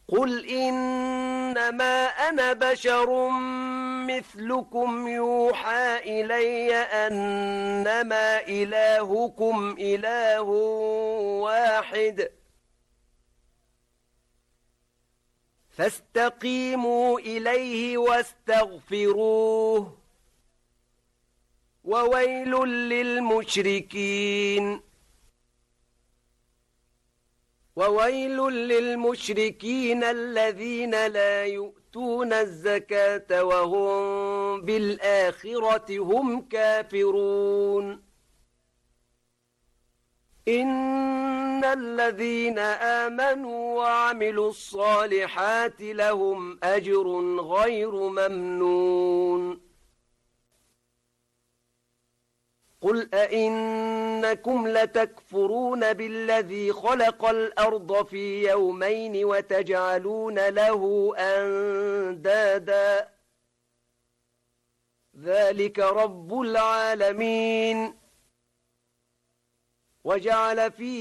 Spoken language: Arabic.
قل إنما أنا بشر مثلكم يوحى إلي أنما إلهكم إله واحد فاستقيموا إليه واستغفروه وويل للمشركين الذين لا يؤتون الزكاة وهم بالآخرة هم كافرون إن الذين آمنوا وعملوا الصالحات لهم أجر غير ممنون قل أئنكم لتكفرون بالذي خلق الأرض في يومين وتجعلون له أندادا ذلك رب العالمين وجعل فيه